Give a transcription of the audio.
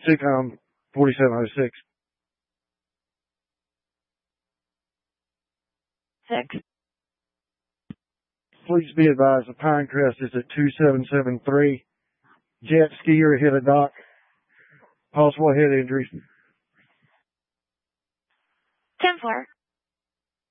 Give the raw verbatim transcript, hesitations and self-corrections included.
SUCOM forty-seven oh six. Six. Please be advised the Pinecrest is at two seven seven three. Jet skier hit a dock. Possible head injuries. ten four.